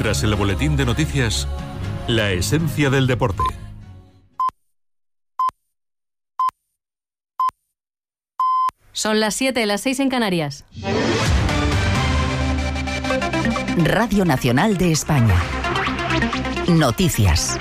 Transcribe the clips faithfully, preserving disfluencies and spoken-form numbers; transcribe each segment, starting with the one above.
Tras el boletín de noticias, la esencia del deporte. Son las siete, las seis en Canarias. Radio Nacional de España. Noticias.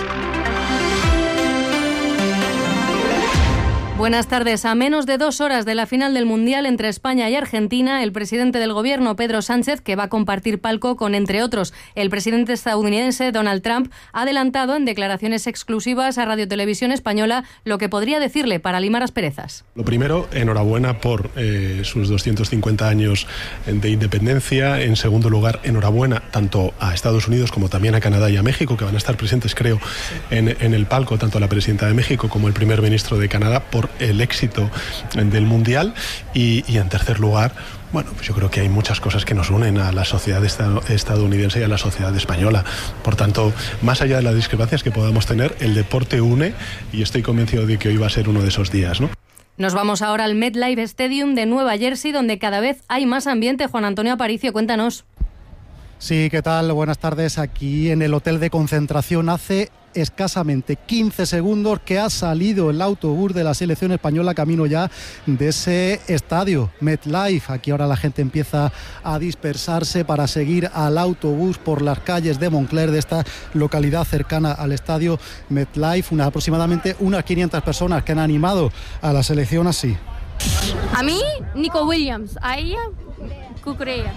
Buenas tardes. A menos de dos horas de la final del Mundial entre España y Argentina, el presidente del Gobierno, Pedro Sánchez, que va a compartir palco con, entre otros, el presidente estadounidense Donald Trump, ha adelantado en declaraciones exclusivas a Radio Televisión Española lo que podría decirle para limar asperezas. Lo primero, enhorabuena por eh, sus doscientos cincuenta años de independencia. En segundo lugar, enhorabuena tanto a Estados Unidos como también a Canadá y a México, que van a estar presentes, creo, en, en el palco, tanto la presidenta de México como el primer ministro de Canadá, por el éxito del Mundial. Y, y en tercer lugar, bueno, pues yo creo que hay muchas cosas que nos unen a la sociedad estadounidense y a la sociedad española. Por tanto, más allá de las discrepancias que podamos tener, el deporte une, y estoy convencido de que hoy va a ser uno de esos días, ¿no? Nos vamos ahora al MetLife Stadium de Nueva Jersey, donde cada vez hay más ambiente. Juan Antonio Aparicio, cuéntanos. Sí, ¿qué tal? Buenas tardes. Aquí en el hotel de concentración hace escasamente quince segundos que ha salido el autobús de la selección española camino ya de ese estadio MetLife. Aquí ahora la gente empieza a dispersarse para seguir al autobús por las calles de Moncler, de esta localidad cercana al estadio MetLife. Una, aproximadamente unas quinientas personas que han animado a la selección así. A mí, Nico Williams. A ella, Cucurella.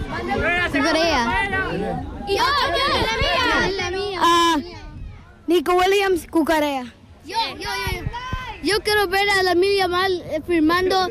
Cucurella. Y yo, yo, la mía. La mía. Ah, Nico Williams, Cucurella. Yo, yo, yo. Yo quiero ver a la Lamine Yamal firmando,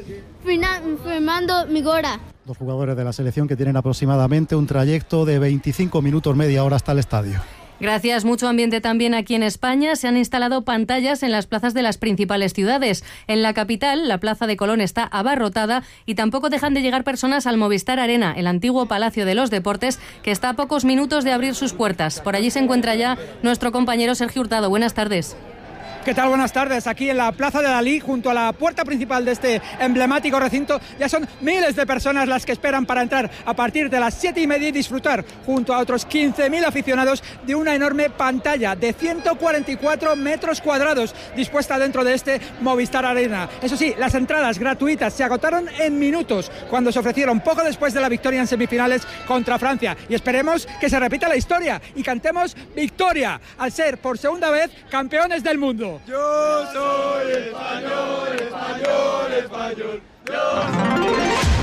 firmando mi gora. Dos jugadores de la selección que tienen aproximadamente un trayecto de veinticinco minutos, media hora hasta el estadio. Gracias. Mucho ambiente también aquí en España. Se han instalado pantallas en las plazas de las principales ciudades. En la capital, la Plaza de Colón está abarrotada y tampoco dejan de llegar personas al Movistar Arena, el antiguo Palacio de los Deportes, que está a pocos minutos de abrir sus puertas. Por allí se encuentra ya nuestro compañero Sergio Hurtado. Buenas tardes. ¿Qué tal? Buenas tardes. Aquí en la Plaza de Dalí, junto a la puerta principal de este emblemático recinto, ya son miles de personas las que esperan para entrar a partir de las siete y media y disfrutar, junto a otros quince mil aficionados, de una enorme pantalla de ciento cuarenta y cuatro metros cuadrados dispuesta dentro de este Movistar Arena. Eso sí, las entradas gratuitas se agotaron en minutos cuando se ofrecieron poco después de la victoria en semifinales contra Francia. Y esperemos que se repita la historia y cantemos victoria al ser por segunda vez campeones del mundo. Yo soy español, español, español. Yo...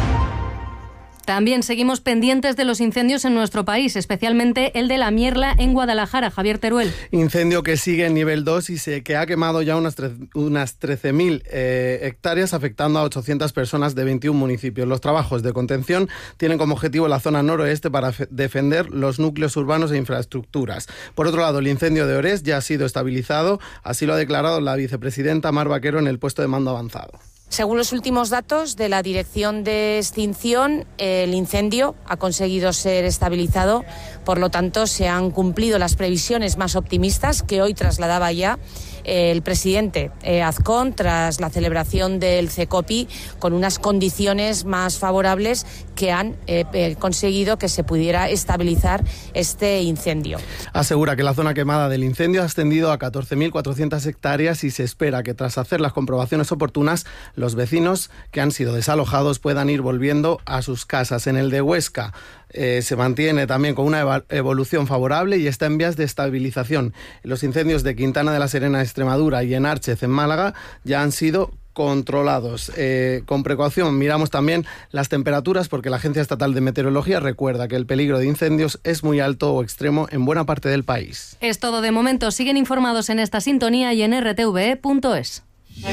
También seguimos pendientes de los incendios en nuestro país, especialmente el de La Mierla en Guadalajara. Javier Teruel. Incendio que sigue en nivel dos y se, que ha quemado ya unas, tre, unas trece mil eh, hectáreas, afectando a ochocientas personas de veintiún municipios. Los trabajos de contención tienen como objetivo la zona noroeste para fe, defender los núcleos urbanos e infraestructuras. Por otro lado, el incendio de Orés ya ha sido estabilizado, así lo ha declarado la vicepresidenta Mar Vaquero en el puesto de mando avanzado. Según los últimos datos de la Dirección de Extinción, el incendio ha conseguido ser estabilizado, por lo tanto se han cumplido las previsiones más optimistas que hoy trasladaba ya el presidente eh, Azcón tras la celebración del CECOPI, con unas condiciones más favorables que han eh, eh, conseguido que se pudiera estabilizar este incendio. Asegura que la zona quemada del incendio ha ascendido a catorce mil cuatrocientas hectáreas y se espera que tras hacer las comprobaciones oportunas, los vecinos que han sido desalojados puedan ir volviendo a sus casas. En el de Huesca eh, se mantiene también con una evolución favorable y está en vías de estabilización. Los incendios de Quintana de la Serena, Extremadura, y en Árchez, en Málaga, ya han sido controlados. Eh, con precaución miramos también las temperaturas, porque la Agencia Estatal de Meteorología recuerda que el peligro de incendios es muy alto o extremo en buena parte del país. Es todo de momento. Siguen informados en esta sintonía y en r t v e punto es.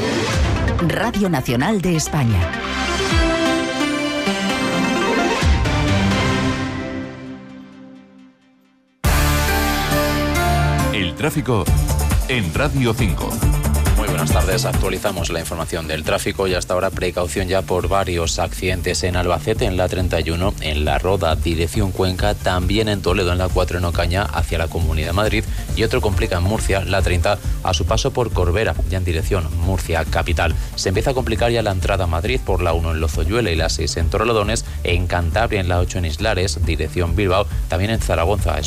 Radio Nacional de España. El tráfico en Radio cinco. Muy buenas tardes, actualizamos la información del tráfico y hasta ahora precaución ya por varios accidentes en Albacete, en la treinta y uno, en La Roda, dirección Cuenca, también en Toledo, en la cuatro en Ocaña, hacia la Comunidad de Madrid, y otro complica en Murcia, la treinta, a su paso por Corbera, ya en dirección Murcia capital. Se empieza a complicar ya la entrada a Madrid por la uno en Lozoyuela y la seis en Torrelodones, en Cantabria, en la ocho en Islares, dirección Bilbao, también en Zaragoza, es